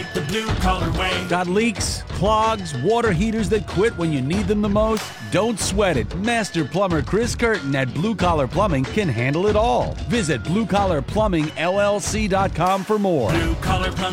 the Blue Collar way. Got leaks, clogs, water heaters that quit when you need them the most? Don't sweat it. Master plumber Chris Curtin at Blue Collar Plumbing can handle it all. Visit BlueCollarPlumbingLLC.com for more. Blue Collar Plumbing.